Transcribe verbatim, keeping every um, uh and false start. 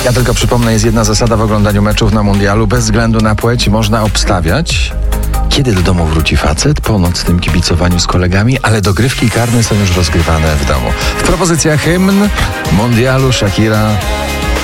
Ja tylko przypomnę, jest jedna zasada w oglądaniu meczów na mundialu. Bez względu na płeć można obstawiać, kiedy do domu wróci facet po nocnym kibicowaniu z kolegami, ale dogrywki karne są już rozgrywane w domu. W propozycjach hymn mundialu Shakira